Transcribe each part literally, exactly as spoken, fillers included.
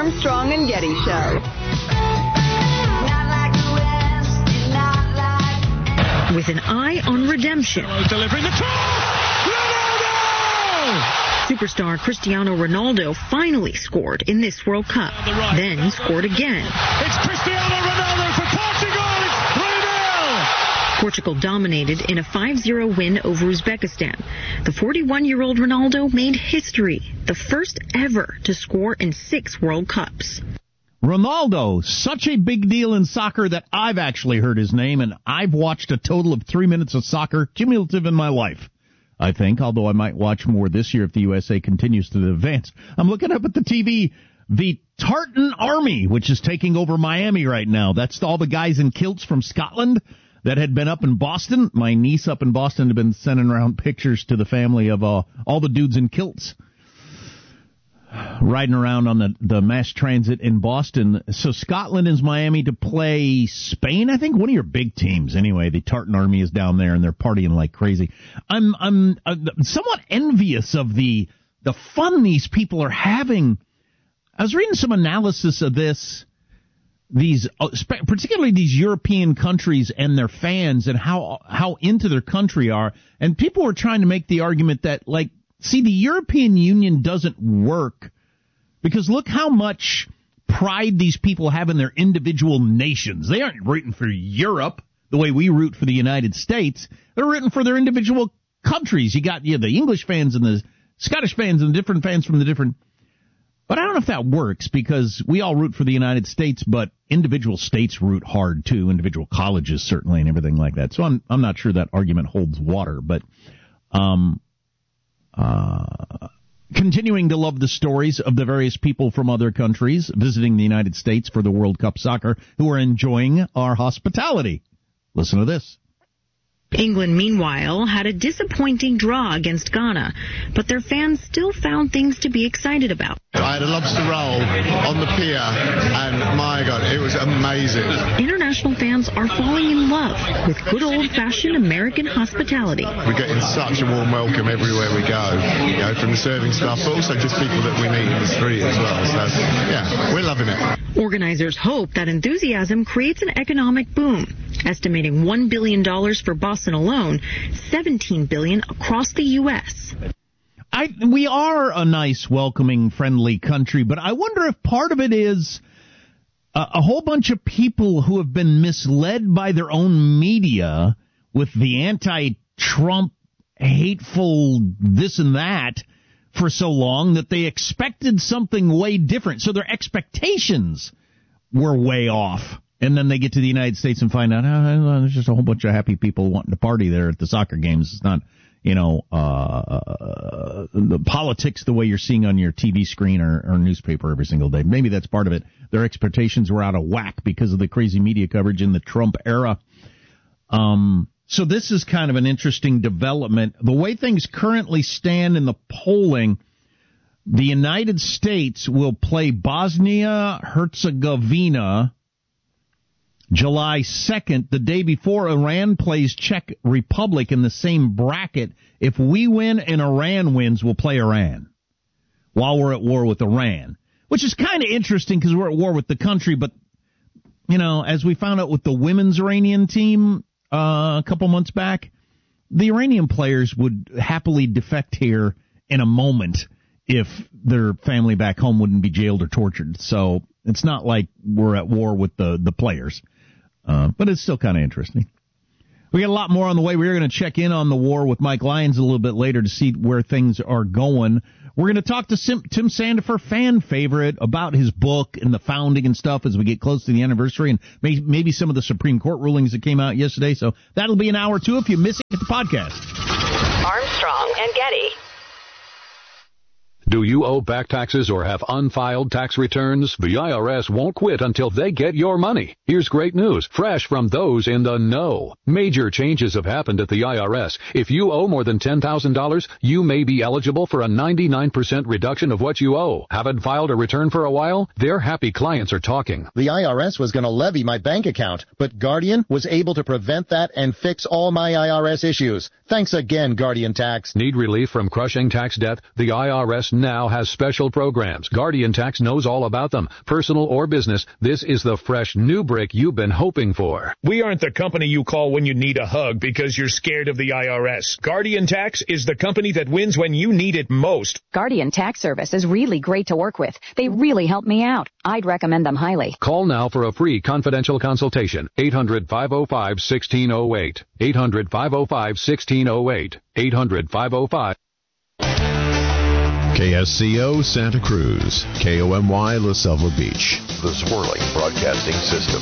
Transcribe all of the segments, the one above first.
Armstrong and Getty Show. With an eye on redemption, delivering the top! Ronaldo! Superstar Cristiano Ronaldo finally scored in this World Cup, right. Then scored again. It's Cristiano Ronaldo for Portugal! It's three nil! Portugal dominated in a five zero win over Uzbekistan. The forty-one-year-old Ronaldo made history, the first ever to score in six World Cups. Ronaldo, such a big deal in soccer that I've actually heard his name, and I've watched a total of three minutes of soccer cumulative in my life, I think, although I might watch more this year if the U S A continues to advance. I'm looking up at the T V, the Tartan Army, which is taking over Miami right now. That's all the guys in kilts from Scotland that had been up in Boston. My niece up in Boston had been sending around pictures to the family of uh, all the dudes in kilts riding around on the, the mass transit in Boston. So Scotland is Miami to play Spain, I think. One of your big teams, anyway. The Tartan Army is down there, and they're partying like crazy. I'm I'm uh, somewhat envious of the the fun these people are having. I was reading some analysis of this, these uh, particularly these European countries and their fans and how how into their country are. And people were trying to make the argument that, like, see, the European Union doesn't work because look how much pride these people have in their individual nations. They aren't rooting for Europe the way we root for the United States. They're rooting for their individual countries. You got you know, the English fans and the Scottish fans and the different fans from the different... But I don't know if that works because we all root for the United States, but individual states root hard too, individual colleges certainly and everything like that. So I'm, I'm not sure that argument holds water, but... um. Uh, continuing to love the stories of the various people from other countries visiting the United States for the World Cup soccer who are enjoying our hospitality. Listen to this. England, meanwhile, had a disappointing draw against Ghana, but their fans still found things to be excited about. I had a lobster roll on the pier, and my God, it was amazing. International fans are falling in love with good old-fashioned American hospitality. We're getting such a warm welcome everywhere we go, you know, from the serving staff, but also just people that we meet in the street as well. So, yeah, we're loving it. Organizers hope that enthusiasm creates an economic boom, estimating one billion dollars for Boston alone, seventeen billion dollars across the U S I, we are a nice, welcoming, friendly country, but I wonder if part of it is a, a whole bunch of people who have been misled by their own media with the anti-Trump, hateful this and that for so long that they expected something way different. So their expectations were way off. And then they get to the United States and find out, oh, there's just a whole bunch of happy people wanting to party there at the soccer games. It's not, you know, uh, the politics the way you're seeing on your T V screen or, or newspaper every single day. Maybe that's part of it. Their expectations were out of whack because of the crazy media coverage in the Trump era. Um, so this is kind of an interesting development. The way things currently stand in the polling, the United States will play Bosnia-Herzegovina July second, the day before Iran plays Czech Republic in the same bracket. If we win and Iran wins, we'll play Iran while we're at war with Iran, which is kind of interesting because we're at war with the country. But, you know, as we found out with the women's Iranian team uh, a couple months back, the Iranian players would happily defect here in a moment if their family back home wouldn't be jailed or tortured. So it's not like we're at war with the, the players. Uh, but it's still kind of interesting. We got a lot more on the way. We're going to check in on the war with Mike Lyons a little bit later to see where things are going. We're going to talk to Sim, Tim Sandefur, fan favorite, about his book and the founding and stuff as we get close to the anniversary and may, maybe some of the Supreme Court rulings that came out yesterday. So that'll be an hour or two if you miss it at the podcast. Armstrong and Getty. Do you owe back taxes or have unfiled tax returns? The I R S won't quit until they get your money. Here's great news, fresh from those in the know. Major changes have happened at the I R S. If you owe more than ten thousand dollars, you may be eligible for a ninety-nine percent reduction of what you owe. Haven't filed a return for a while? Their happy clients are talking. The I R S was going to levy my bank account, but Guardian was able to prevent that and fix all my I R S issues. Thanks again, Guardian Tax. Need relief from crushing tax debt? The I R S now has special programs. Guardian Tax knows all about them. Personal or business, this is the fresh new brick you've been hoping for. We aren't the company you call when you need a hug because you're scared of the I R S. Guardian Tax is the company that wins when you need it most. Guardian Tax Service is really great to work with. They really help me out. I'd recommend them highly. Call now for a free confidential consultation. eight hundred, five oh five, one six oh eight. eight hundred, five oh five, one six oh eight. eight hundred, five oh five. K S C O Santa Cruz, K O M Y La Selva Beach. The Swirling Broadcasting System.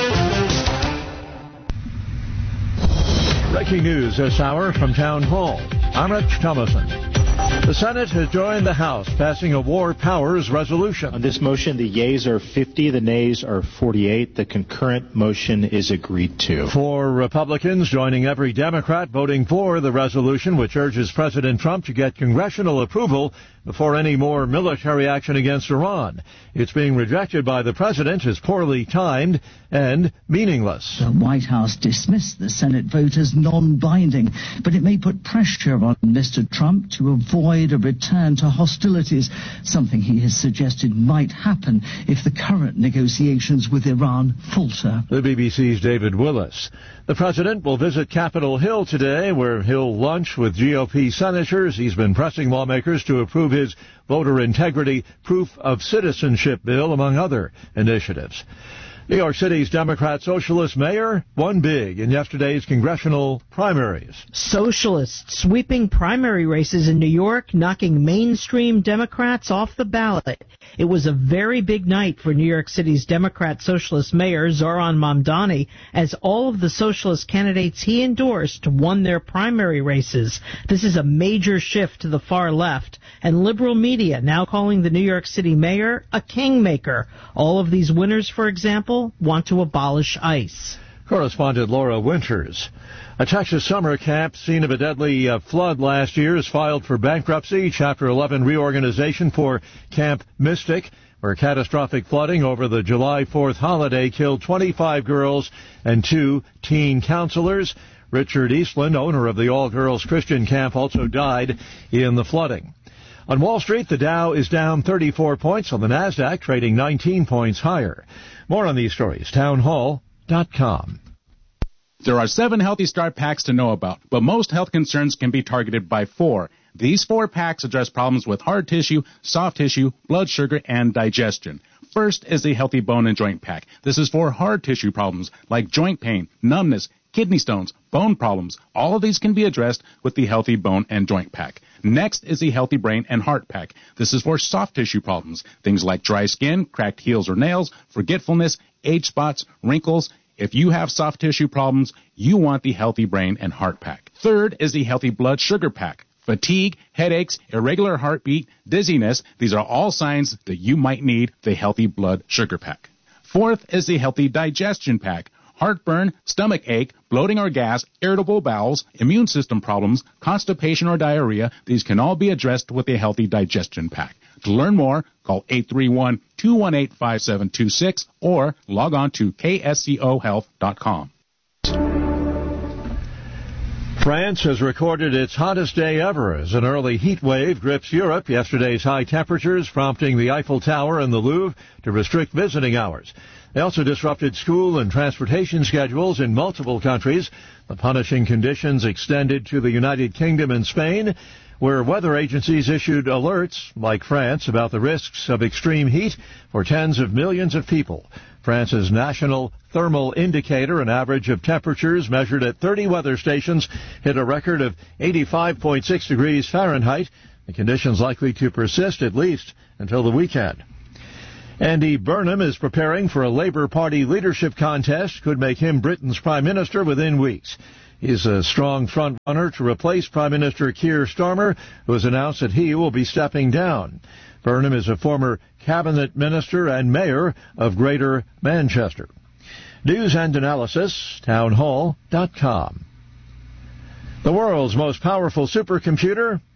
Breaking news this hour from Town Hall. I'm Rich Thomason. The Senate has joined the House, passing a war powers resolution. On this motion, the yeas are fifty, the nays are forty-eight. The concurrent motion is agreed to. Four Republicans joining every Democrat voting for the resolution, which urges President Trump to get congressional approval before any more military action against Iran. It's being rejected by the president as poorly timed and meaningless. The White House dismissed the Senate vote as non-binding, but it may put pressure on Mister Trump to avoid a return to hostilities, something he has suggested might happen if the current negotiations with Iran falter. The B B C's David Willis. The president will visit Capitol Hill today, where he'll lunch with G O P senators. He's been pressing lawmakers to approve his voter integrity proof of citizenship bill, among other initiatives. New York City's Democrat Socialist mayor won big in yesterday's congressional primaries. Socialists sweeping primary races in New York, knocking mainstream Democrats off the ballot. It was a very big night for New York City's Democrat Socialist mayor, Zohran Mamdani, as all of the socialist candidates he endorsed won their primary races. This is a major shift to the far left, and liberal media now calling the New York City mayor a kingmaker. All of these winners, for example, want to abolish ICE. Correspondent Laura Winters. A Texas summer camp scene of a deadly uh, flood last year is filed for bankruptcy. Chapter eleven reorganization for Camp Mystic, where catastrophic flooding over the July fourth holiday killed twenty-five girls and two teen counselors. Richard Eastland, owner of the all-girls Christian camp, also died in the flooding. On Wall Street, the Dow is down thirty-four points, on the NASDAQ trading nineteen points higher. More on these stories, town hall dot com. There are seven Healthy Start packs to know about, but most health concerns can be targeted by four. These four packs address problems with hard tissue, soft tissue, blood sugar, and digestion. First is the Healthy Bone and Joint Pack. This is for hard tissue problems like joint pain, numbness, kidney stones, bone problems. All of these can be addressed with the Healthy Bone and Joint Pack. Next is the Healthy Brain and Heart Pack. This is for soft tissue problems, things like dry skin, cracked heels or nails, forgetfulness, age spots, wrinkles. If you have soft tissue problems, you want the Healthy Brain and Heart Pack. Third is the Healthy Blood Sugar Pack. Fatigue, headaches, irregular heartbeat, dizziness, these are all signs that you might need the Healthy Blood Sugar Pack. Fourth is the Healthy Digestion Pack. Heartburn, stomach ache, bloating or gas, irritable bowels, immune system problems, constipation or diarrhea, these can all be addressed with a Healthy Digestion Pack. To learn more, call eight three one, two one eight, five seven two six or log on to k s c o health dot com. France has recorded its hottest day ever as an early heat wave grips Europe. Yesterday's high temperatures prompting the Eiffel Tower and the Louvre to restrict visiting hours. They also disrupted school and transportation schedules in multiple countries. The punishing conditions extended to the United Kingdom and Spain, where weather agencies issued alerts, like France, about the risks of extreme heat for tens of millions of people. France's national thermal indicator, an average of temperatures measured at thirty weather stations, hit a record of eighty-five point six degrees Fahrenheit. The conditions likely to persist at least until the weekend. Andy Burnham is preparing for a Labour Party leadership contest. Could make him Britain's Prime Minister within weeks. He's a strong front-runner to replace Prime Minister Keir Starmer, who has announced that he will be stepping down. Burnham is a former cabinet minister and mayor of Greater Manchester. News and analysis, town hall dot com. The world's most powerful supercomputer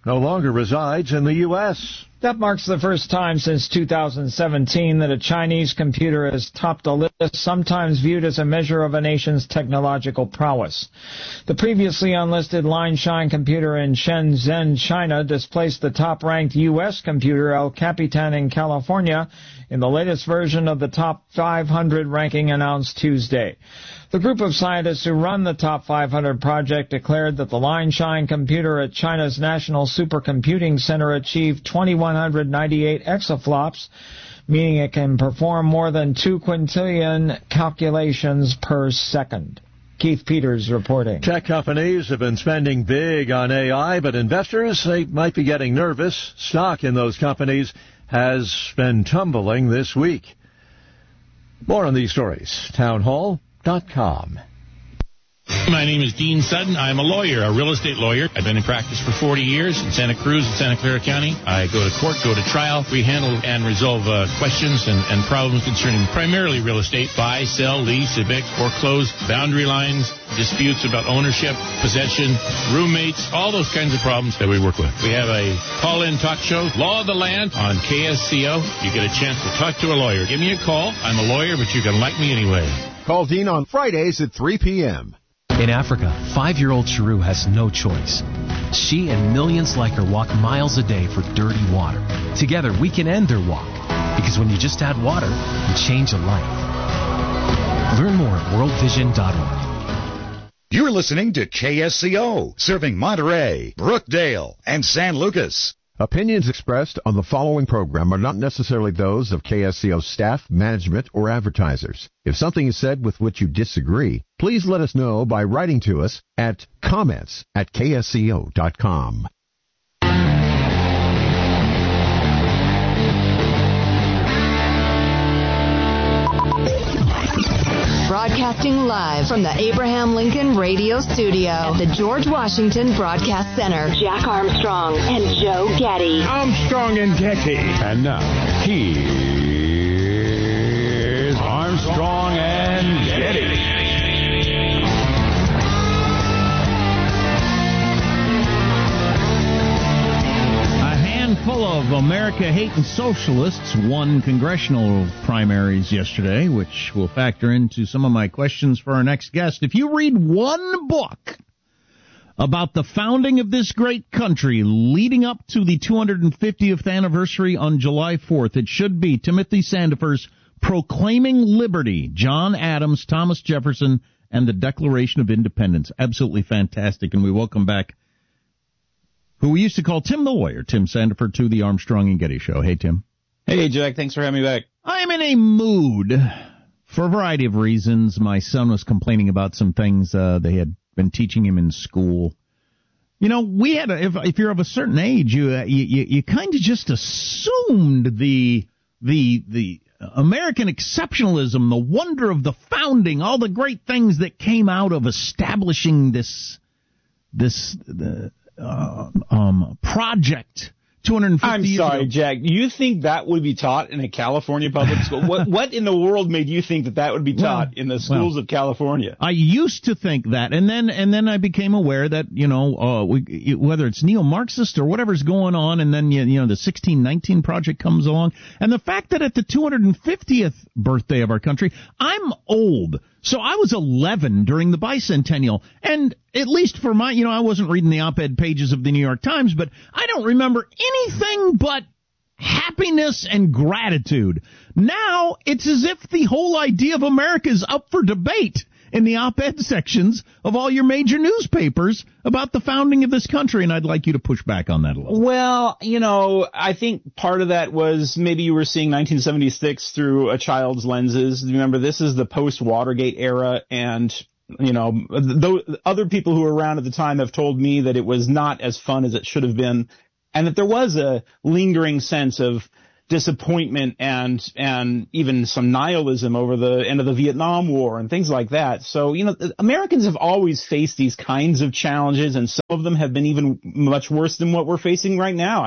no longer resides in the U S That marks the first time since two thousand seventeen that a Chinese computer has topped a list sometimes viewed as a measure of a nation's technological prowess. The previously unlisted Line Shine computer in Shenzhen, China, displaced the top-ranked U S computer El Capitan in California in the latest version of the top five hundred ranking announced Tuesday. The group of scientists who run the Top five hundred project declared that the Line Shine computer at China's National Supercomputing Center achieved two thousand one hundred ninety-eight exaflops, meaning it can perform more than two quintillion calculations per second. Keith Peters reporting. Tech companies have been spending big on A I, but investors, they might be getting nervous. Stock in those companies has been tumbling this week. More on these stories. townhall dot com. My name is Dean Sutton. I'm a lawyer, a real estate lawyer. I've been in practice for forty years in Santa Cruz and Santa Clara County. I go to court, go to trial. We handle and resolve uh, questions and, and problems concerning primarily real estate, buy, sell, lease, evict, foreclose, boundary lines, disputes about ownership, possession, roommates, all those kinds of problems that we work with. We have a call-in talk show, Law of the Land, on K S C O. You get a chance to talk to a lawyer. Give me a call. I'm a lawyer, but you can like me anyway. Call Dean on Fridays at three p.m. In Africa, five-year-old Chiru has no choice. She and millions like her walk miles a day for dirty water. Together, we can end their walk. Because when you just add water, you change a life. Learn more at world vision dot org. You're listening to K S C O, serving Monterey, Brookdale, and San Lucas. Opinions expressed on the following program are not necessarily those of K S C O staff, management, or advertisers. If something is said with which you disagree, please let us know by writing to us at comments at K S C O dot com. Broadcasting live from the Abraham Lincoln Radio Studio, the George Washington Broadcast Center. Jack Armstrong and Joe Getty. Armstrong and Getty. And now, here's Armstrong and Getty. Full of America-hating socialists won congressional primaries yesterday, which will factor into some of my questions for our next guest. If you read one book about the founding of this great country leading up to the two hundred fiftieth anniversary on July fourth, it should be Timothy Sandefur's Proclaiming Liberty, John Adams, Thomas Jefferson, and the Declaration of Independence. Absolutely fantastic, and we welcome back who we used to call Tim the Lawyer, Tim Sandefur, to the Armstrong and Getty Show. Hey, Tim. Hey, Jack. Thanks for having me back. I'm in a mood for a variety of reasons. My son was complaining about some things uh, they had been teaching him in school. You know, we had a, if, if you're of a certain age, you uh, you, you, you kind of just assumed the the the American exceptionalism, the wonder of the founding, all the great things that came out of establishing this this. Uh, Uh, um, project two hundred fifty I'm years sorry, ago. Jack. You think that would be taught in a California public school? what What in the world made you think that that would be taught well, in the schools well, of California? I used to think that, and then and then I became aware that you know uh, we, whether it's neo-Marxist or whatever's going on, and then you, you know the sixteen nineteen project comes along, and the fact that at the two hundred fiftieth birthday of our country, I'm old. So I was eleven during the bicentennial, and at least for my, you know, I wasn't reading the op-ed pages of the New York Times, but I don't remember anything but happiness and gratitude. Now it's as if the whole idea of America is up for debate in the op-ed sections of all your major newspapers about the founding of this country, and I'd like you to push back on that a little. Well, you know, I think part of that was maybe you were seeing nineteen seventy-six through a child's lenses. Remember, this is the post-Watergate era, and, you know, th- other people who were around at the time have told me that it was not as fun as it should have been, and that there was a lingering sense of disappointment and and even some nihilism over the end of the Vietnam War and things like that. So, you know, Americans have always faced these kinds of challenges, and some of them have been even much worse than what we're facing right now. I mean,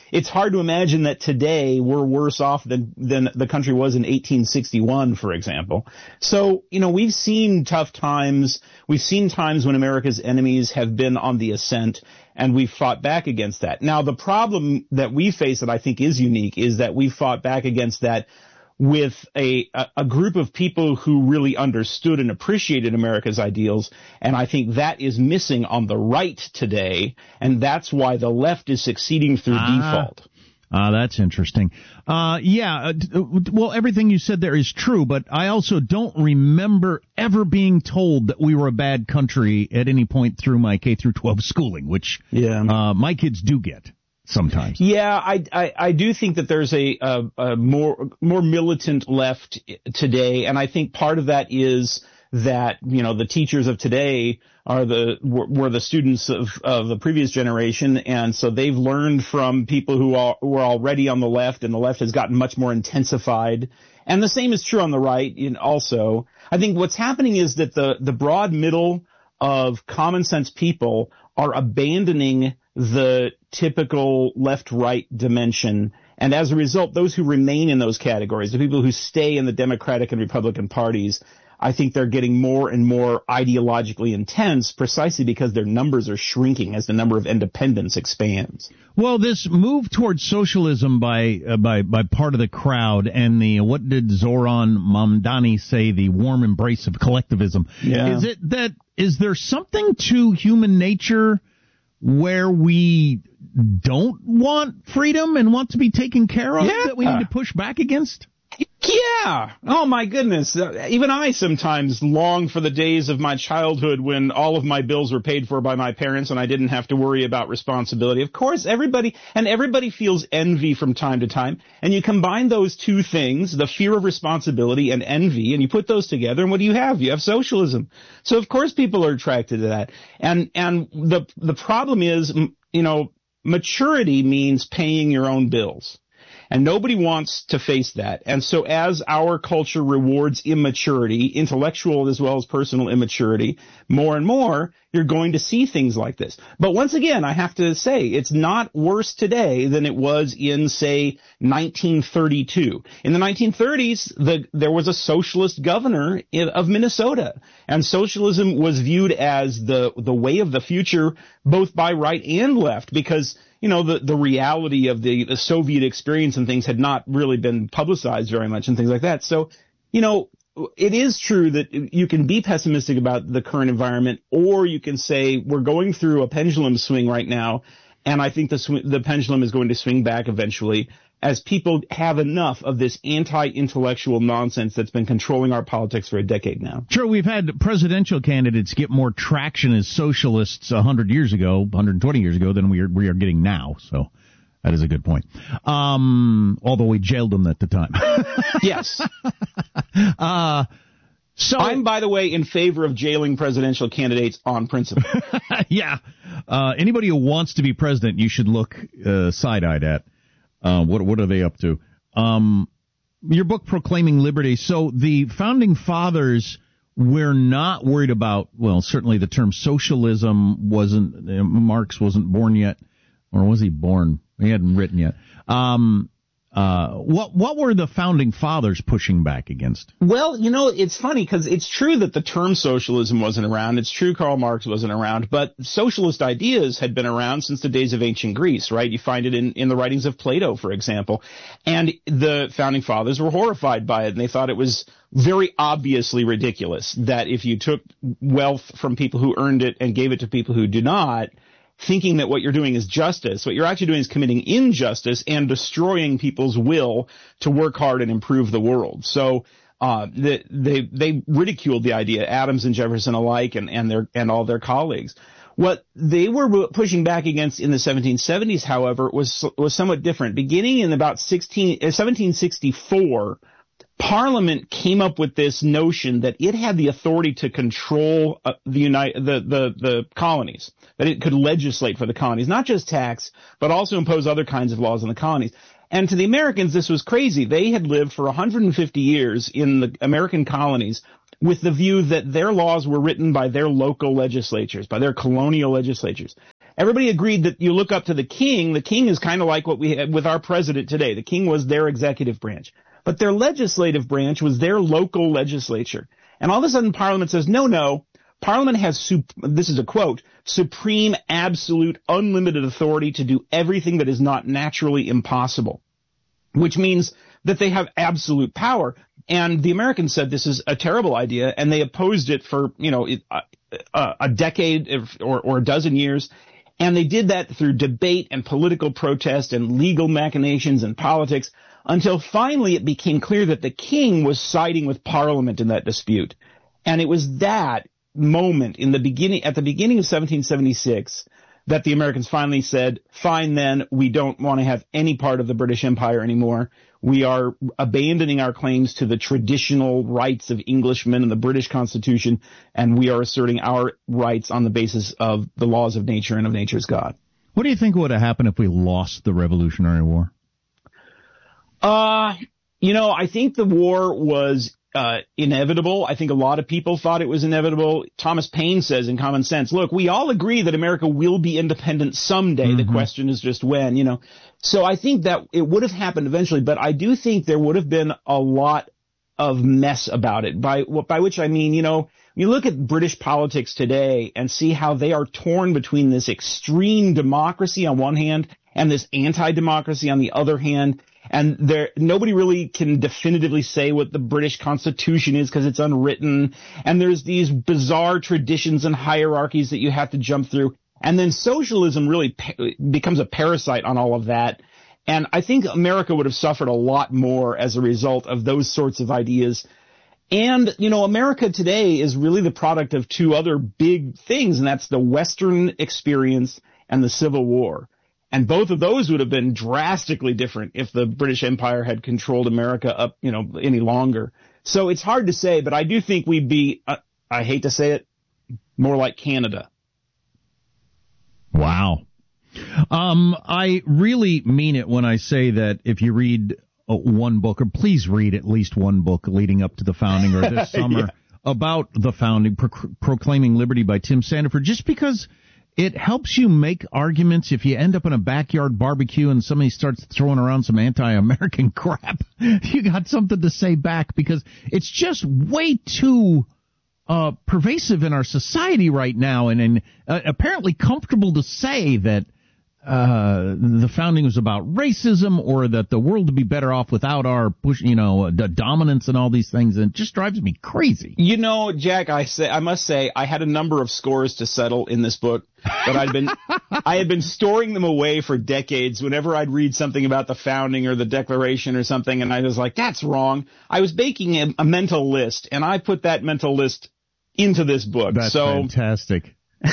it's hard to imagine that today we're worse off than, than the country was in eighteen sixty-one, for example. So, you know, we've seen tough times. We've seen times when America's enemies have been on the ascent, and we've fought back against that. Now, the problem that we face that I think is unique is that we fought back against that with a, a group of people who really understood and appreciated America's ideals, and I think that is missing on the right today, and that's why the left is succeeding through ah. default. Ah, uh, that's interesting. Uh, yeah, uh, well, everything you said there is true, but I also don't remember ever being told that we were a bad country at any point through my K through twelve schooling, which yeah. uh, my kids do get. Sometimes. Yeah, I, I, I do think that there's a, a, a more more militant left today, and I think part of that is that, you know, the teachers of today are the were, were the students of, of the previous generation, and so they've learned from people who are who are already on the left, and the left has gotten much more intensified. And the same is true on the right. And also, I think what's happening is that the the broad middle of common sense people are abandoning the typical left-right dimension. And as a result, those who remain in those categories, the people who stay in the Democratic and Republican parties, I think they're getting more and more ideologically intense precisely because their numbers are shrinking as the number of independents expands. Well, this move towards socialism by uh, by by part of the crowd and the, what did Zoran Mamdani say, the warm embrace of collectivism. Yeah. Is it that, is there something to human nature where we don't want freedom and want to be taken care of yeah. that we need to push back against? Yeah. Oh, my goodness. Uh, even I sometimes long for the days of my childhood when all of my bills were paid for by my parents and I didn't have to worry about responsibility. Of course, everybody, and everybody feels envy from time to time. And you combine those two things, the fear of responsibility and envy, and you put those together, and what do you have? You have socialism. So, of course, people are attracted to that. And, and the, the problem is, you know, maturity means paying your own bills. And nobody wants to face that. And so as our culture rewards immaturity, intellectual as well as personal immaturity, more and more, you're going to see things like this. But once again, I have to say, it's not worse today than it was in, say, nineteen thirty-two. In the nineteen thirties, the, there was a socialist governor in, of Minnesota. And socialism was viewed as the, the way of the future, both by right and left, because you know, the, the reality of the, the Soviet experience and things had not really been publicized very much and things like that. So, you know, it is true that you can be pessimistic about the current environment, or you can say we're going through a pendulum swing right now, and I think the sw- the pendulum is going to swing back eventually as people have enough of this anti-intellectual nonsense that's been controlling our politics for a decade now. Sure, we've had presidential candidates get more traction as socialists one hundred years ago, one hundred twenty years ago, than we are, we are getting now, so that is a good point. Um, although we jailed them at the time. Yes. uh, so I'm, by the way, in favor of jailing presidential candidates on principle. Yeah. Uh, anybody who wants to be president, you should look uh, side-eyed at. Uh, what what are they up to? Um, your book, Proclaiming Liberty. So the Founding Fathers were not worried about, well, certainly the term socialism wasn't, uh, Marx wasn't born yet, or was he born? He hadn't written yet. Um, uh, what what were the Founding Fathers pushing back against? Well, you know, it's funny because it's true that the term socialism wasn't around. It's true Karl Marx wasn't around, but socialist ideas had been around since the days of ancient Greece, right? You find it in, in the writings of Plato, for example. And the Founding Fathers were horrified by it, and they thought it was very obviously ridiculous that if you took wealth from people who earned it and gave it to people who do not, thinking that what you're doing is justice, what you're actually doing is committing injustice and destroying people's will to work hard and improve the world. So uh, they, they they ridiculed the idea, Adams and Jefferson alike, and and their and all their colleagues. What they were pushing back against in the seventeen seventies, however, was was somewhat different. Beginning in about seventeen sixty-four, Parliament came up with this notion that it had the authority to control uh, the, United, the the the colonies, that it could legislate for the colonies, not just tax, but also impose other kinds of laws on the colonies. And to the Americans, this was crazy. They had lived for one hundred fifty years in the American colonies with the view that their laws were written by their local legislatures, by their colonial legislatures. everybody agreed that you look up to the king. The king is kind of like what we had with our president today. The king was their executive branch. But their legislative branch was their local legislature. And all of a sudden Parliament says, no, no, Parliament has, sup- this is a quote, supreme, absolute, unlimited authority to do everything that is not naturally impossible, which means that they have absolute power. And the Americans said this is a terrible idea, and they opposed it for, you know, a, a decade or, or a dozen years. And they did that through debate and political protest and legal machinations and politics until finally it became clear that the king was siding with Parliament in that dispute. And it was that moment in the beginning, at the beginning of seventeen seventy-six, that the Americans finally said, fine then, we don't want to have any part of the British Empire anymore. We are abandoning our claims to the traditional rights of Englishmen and the British Constitution, and we are asserting our rights on the basis of the laws of nature and of nature's God. What do you think would have happened if we lost the Revolutionary War? Uh, you know, I think the war was Uh, inevitable. I think a lot of people thought it was inevitable. Thomas Paine says in Common Sense, look, we all agree that America will be independent someday. Mm-hmm. The question is just when, you know. So I think that it would have happened eventually, but I do think there would have been a lot of mess about it, by by which I mean, you know, you look at British politics today and see how they are torn between this extreme democracy on one hand and this anti-democracy on the other hand. And there, nobody really can definitively say what the British Constitution is because it's unwritten. And there's these bizarre traditions and hierarchies that you have to jump through. And then socialism really pa- becomes a parasite on all of that. And I think America would have suffered a lot more as a result of those sorts of ideas. And, you know, America today is really the product of two other big things, and that's the Western experience and the Civil War. And both of those would have been drastically different if the British Empire had controlled America up, you know, any longer. So it's hard to say, but I do think we'd be, uh, I hate to say it, more like Canada. Wow. Um, I really mean it when I say that if you read uh, one book, or please read at least one book leading up to the founding or this summer yeah. about the founding, Pro- Proclaiming Liberty by Tim Sandefur, just because it helps you make arguments if you end up in a backyard barbecue and somebody starts throwing around some anti-American crap. You got something to say back because it's just way too uh pervasive in our society right now, and, and uh, apparently comfortable to say that uh the founding was about racism or that the world would be better off without our push, you know, the dominance and all these things, and it just drives me crazy. You know, Jack, I say I must say I had a number of scores to settle in this book, but I'd been I had been storing them away for decades. Whenever I'd read something about the founding or the Declaration or something, and I was like, that's wrong, I was making a, a mental list, and I put that mental list into this book. That's so fantastic.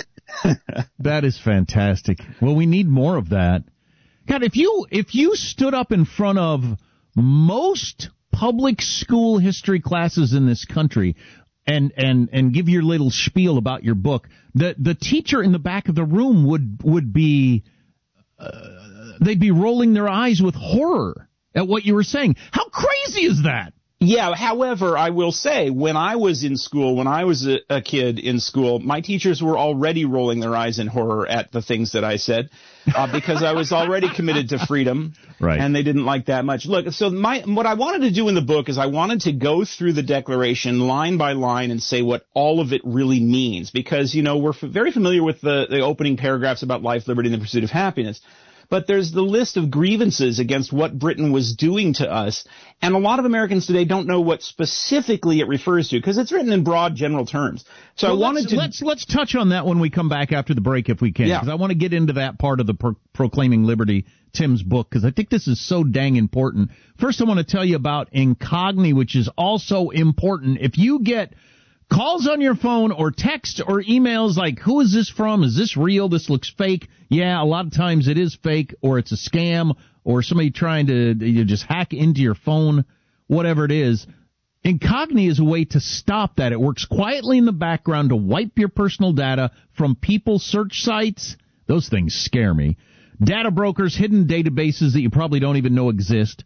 That is fantastic. Well, we need more of that. God, if you if you stood up in front of most public school history classes in this country and and and give your little spiel about your book, the the teacher in the back of the room would would be uh, they'd be rolling their eyes with horror at what you were saying. How crazy is that? Yeah, however, I will say, when I was in school, when I was a, a kid in school, my teachers were already rolling their eyes in horror at the things that I said, uh, because I was already committed to freedom, right? And they didn't like that much. Look, so my what I wanted to do in the book is I wanted to go through the Declaration line by line and say what all of it really means, because, you know, we're f- very familiar with the, the opening paragraphs about life, liberty, and the pursuit of happiness. But there's the list of grievances against what Britain was doing to us. And a lot of Americans today don't know what specifically it refers to because it's written in broad general terms. So well, I wanted let's, to let's let's touch on that when we come back after the break if we can. Yeah. Because I want to get into that part of the Pro- Proclaiming Liberty, Tim's book, because I think this is so dang important. First, I want to tell you about Incogni, which is also important. If you get calls on your phone or text or emails like, who is this from? Is this real? This looks fake. Yeah, a lot of times it is fake, or it's a scam, or somebody trying to you just hack into your phone, whatever it is. Incogni is a way to stop that. It works quietly in the background to wipe your personal data from people search sites. Those things scare me. Data brokers, hidden databases that you probably don't even know exist.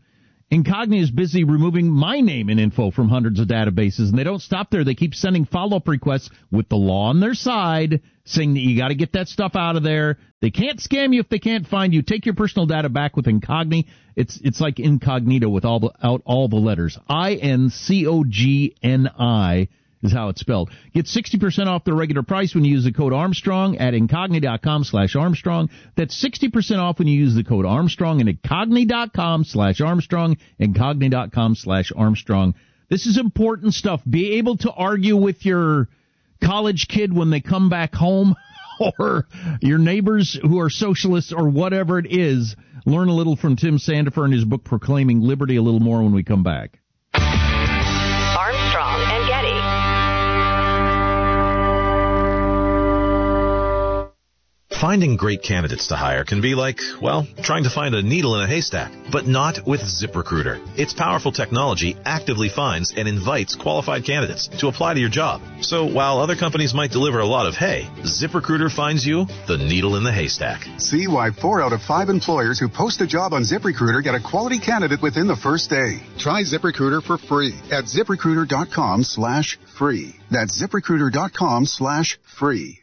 Incognito is busy removing my name and info from hundreds of databases, and they don't stop there. They keep sending follow-up requests with the law on their side, saying that you got to get that stuff out of there. They can't scam you if they can't find you. Take your personal data back with Incogni. It's it's like incognito with all the, out all the letters. I N C O G N I is how it's spelled. Get sixty percent off the regular price when you use the code Armstrong at Incogni.com slash Armstrong. That's sixty percent off when you use the code Armstrong at Incogni.com slash Armstrong, Incogni.com slash Armstrong. This is important stuff. Be able to argue with your college kid when they come back home, or your neighbors who are socialists, or whatever it is. Learn a little from Tim Sandifer and his book Proclaiming Liberty a little more when we come back. Armstrong and Getty. Finding great candidates to hire can be like, well, trying to find a needle in a haystack, but not with ZipRecruiter. Its powerful technology actively finds and invites qualified candidates to apply to your job. So while other companies might deliver a lot of hay, ZipRecruiter finds you the needle in the haystack. See why four out of five employers who post a job on ZipRecruiter get a quality candidate within the first day. Try ZipRecruiter for free at ZipRecruiter.com slash free. That's ZipRecruiter.com slash free.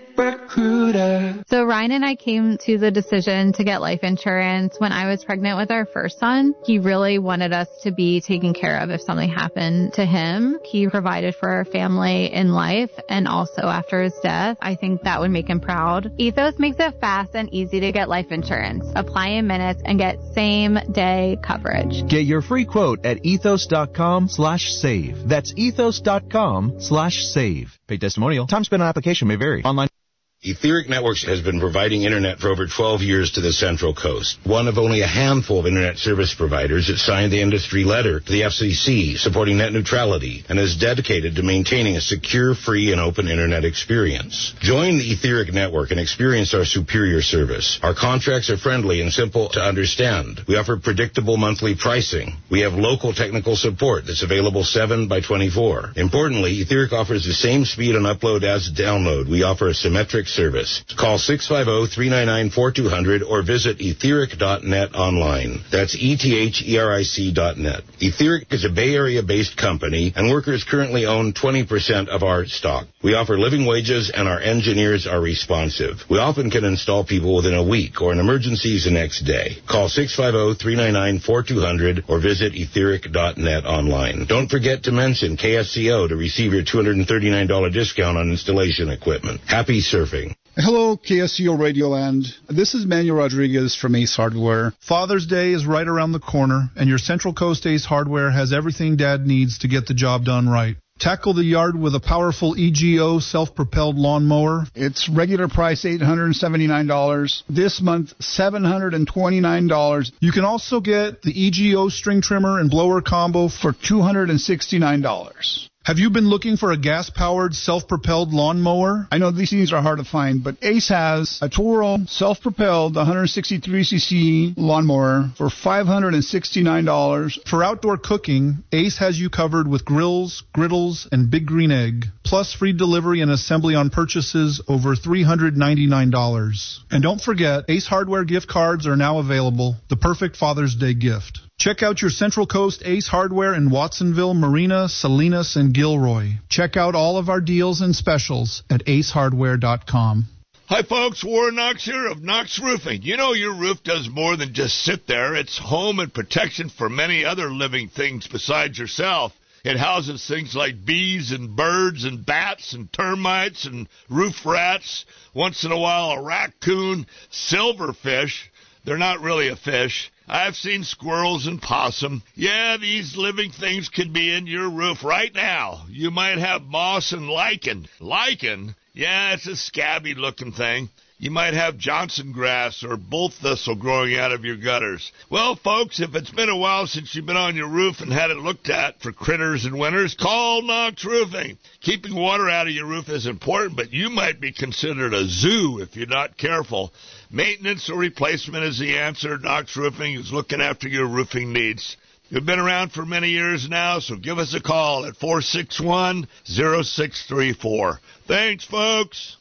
ZipRecruiter. So Ryan and I came to the decision to get life insurance when I was pregnant with our first son. He really wanted us to be taken care of if something happened to him. He provided for our family in life and also after his death. I think that would make him proud. Ethos makes it fast and easy to get life insurance. Apply in minutes and get same day coverage. Get your free quote at ethos.com slash save. That's ethos.com slash save. Paid testimonial. Time spent on application may vary. Online. Etheric Networks has been providing internet for over twelve years to the Central Coast. One of only a handful of internet service providers that signed the industry letter to the F C C supporting net neutrality and is dedicated to maintaining a secure, free, and open internet experience. Join the Etheric Network and experience our superior service. Our contracts are friendly and simple to understand. We offer predictable monthly pricing. We have local technical support that's available seven by twenty-four. Importantly, Etheric offers the same speed on upload as download. We offer a symmetric service. Call six five zero, three nine nine, four two zero zero or visit etheric dot net online. That's E T H E R I C dot net. Etheric is a Bay Area-based company, and workers currently own twenty percent of our stock. We offer living wages, and our engineers are responsive. We often can install people within a week, or in emergencies the next day. Call six five zero, three nine nine, four two zero zero or visit etheric dot net online. Don't forget to mention K S C O to receive your two hundred thirty-nine dollars discount on installation equipment. Happy surfing. Hello, K S C O Radio Land. This is Manuel Rodriguez from Ace Hardware. Father's Day is right around the corner, and your Central Coast Ace Hardware has everything Dad needs to get the job done right. Tackle the yard with a powerful E G O self-propelled lawnmower. It's regular price eight hundred seventy-nine dollars. This month, seven hundred twenty-nine dollars. You can also get the E G O string trimmer and blower combo for two hundred sixty-nine dollars. Have you been looking for a gas-powered, self-propelled lawnmower? I know these things are hard to find, but Ace has a Toro self-propelled one hundred sixty-three c c lawnmower for five hundred sixty-nine dollars. For outdoor cooking, Ace has you covered with grills, griddles, and Big Green Egg, plus free delivery and assembly on purchases over three hundred ninety-nine dollars. And don't forget, Ace Hardware gift cards are now available, the perfect Father's Day gift. Check out your Central Coast Ace Hardware in Watsonville, Marina, Salinas, and Gilroy. Check out all of our deals and specials at ace hardware dot com. Hi, folks. Warren Knox here of Knox Roofing. You know your roof does more than just sit there. It's home and protection for many other living things besides yourself. It houses things like bees and birds and bats and termites and roof rats. Once in a while, a raccoon, silverfish. They're not really a fish. I've seen squirrels and possum. Yeah, these living things can be in your roof right now. You might have moss and lichen. Lichen? Yeah, it's a scabby-looking thing. You might have Johnson grass or bull thistle growing out of your gutters. Well, folks, if it's been a while since you've been on your roof and had it looked at for critters and winters, call Knox Roofing. Keeping water out of your roof is important, but you might be considered a zoo if you're not careful. Maintenance or replacement is the answer. Knox Roofing is looking after your roofing needs. We've been around for many years now, so give us a call at four six one, zero six three four. Thanks, folks.